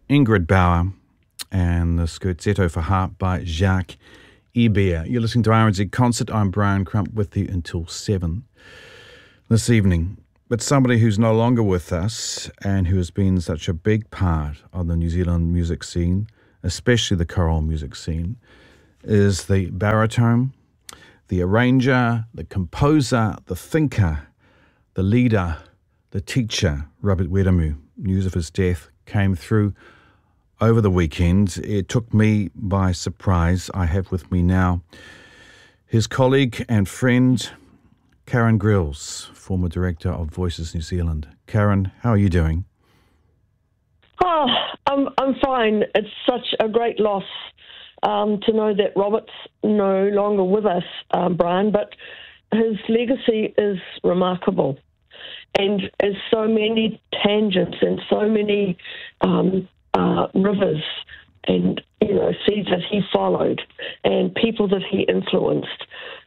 Ingrid Bauer and the Scherzetto for Harp by Jacques Ibert. You're listening to RNZ Concert. I'm Brian Crump with you until 7 this evening. But somebody who's no longer with us and who has been such a big part of the New Zealand music scene, especially the choral music scene, is the baritone, the arranger, the composer, the thinker, the leader, the teacher, Robert Wiremu. News of his death came through over the weekend. It took me by surprise. I have with me now his colleague and friend, Karen Grills, former director of Voices New Zealand. Karen, how are you doing? Oh, I'm fine. It's such a great loss to know that Robert's no longer with us, Brian, but his legacy is remarkable. And as so many tangents and so many rivers and, seeds that he followed and people that he influenced,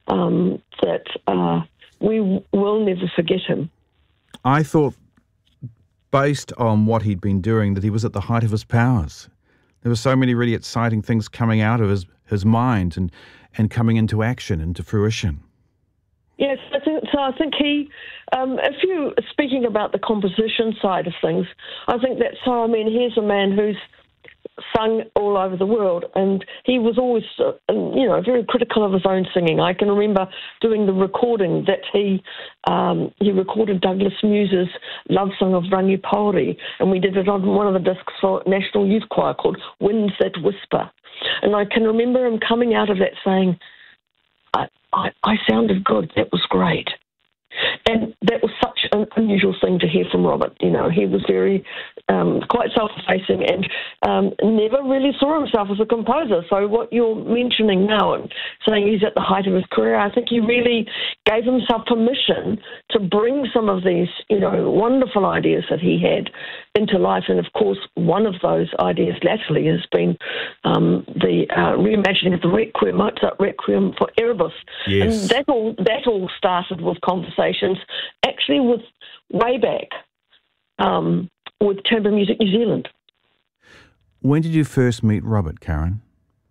that we will never forget him. I thought, based on what he'd been doing, that he was at the height of his powers. There were so many really exciting things coming out of his mind and coming into action, into fruition. Yes, I think he, if you speaking about the composition side of things, I think that's how, here's a man who's sung all over the world, and he was always, very critical of his own singing. I can remember doing the recording that he recorded Douglas Muse's love song of Rangi Pauri, and we did it on one of the discs for National Youth Choir called Winds That Whisper. And I can remember him coming out of that saying, I sounded good, that was great. And that was such an unusual thing to hear from Robert. He was very quite self-effacing and never really saw himself as a composer. So what you're mentioning now and saying he's at the height of his career, I think he really gave himself permission to bring some of these, wonderful ideas that he had into life. And, of course, one of those ideas latterly has been the reimagining of the Requiem, Mozart Requiem for Erebus. Yes. And that all started with conversations, actually with way back with Chamber Music New Zealand. When did you first meet Robert, Karen?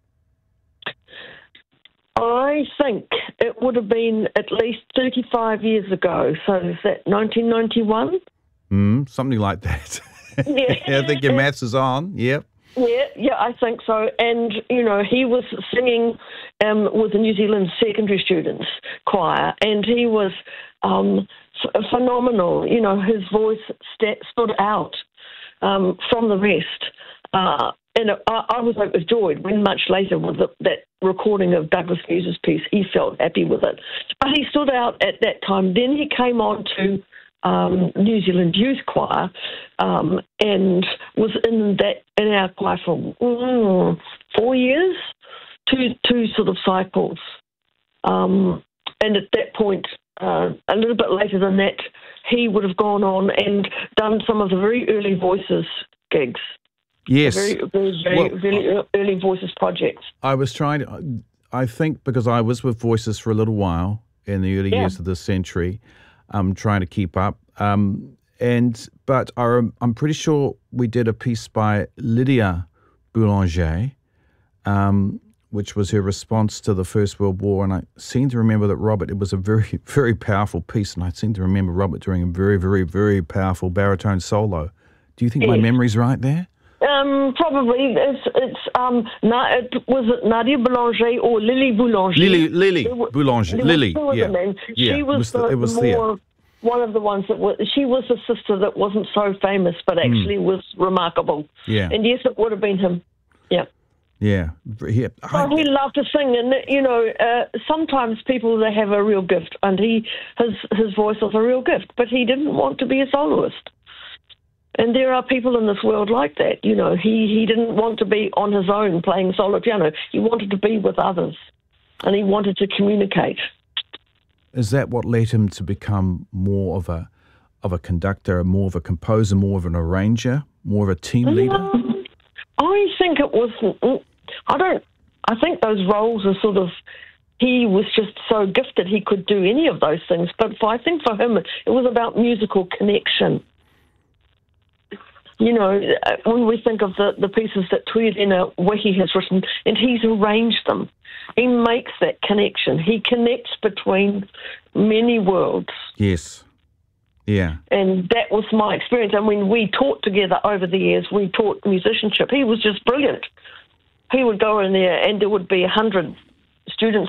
I think it would have been at least 35 years ago. So is that 1991? Something like that. Yeah. I think your maths is on. Yep. Yeah, I think so. And, he was singing with the New Zealand Secondary Students Choir, and he was phenomenal. His voice stood out from the rest. And I was overjoyed when much later with that recording of Douglas Muse's piece, he felt happy with it. But he stood out at that time. Then he came on to New Zealand Youth Choir and was in our choir for 4 years, two sort of cycles. And at that point, a little bit later than that, he would have gone on and done some of the very early Voices gigs. Yes. Very early Voices projects. I think because I was with Voices for a little while in the early years of this century, I'm trying to keep up. But I'm pretty sure we did a piece by Lydia Boulanger, which was her response to the First World War. And I seem to remember that Robert, it was a very, very powerful piece. And I seem to remember Robert doing a very, very, very powerful baritone solo. Do you think my memory's right there? Probably. Was it Nadia Boulanger or Lily Boulanger? Lily Boulanger. Lily, yeah. She was one of the ones she was the sister that wasn't so famous, but actually was remarkable. Yeah. And yes, it would have been him. Yeah. Yeah. He loved to sing, and sometimes people, they have a real gift, and his voice was a real gift, but he didn't want to be a soloist. And there are people in this world like that. He didn't want to be on his own playing solo piano. He wanted to be with others, and he wanted to communicate. Is that what led him to become more of a conductor, more of a composer, more of an arranger, more of a team leader? I think it was. I think those roles are sort of. He was just so gifted he could do any of those things. But I think for him, it was about musical connection. you know, when we think of the pieces that Tuirina Wiki has written, and he's arranged them, he makes that connection. He connects between many worlds. Yes. Yeah. And that was my experience. And when we taught together over the years, we taught musicianship. He was just brilliant. He would go in there and there would be 100 students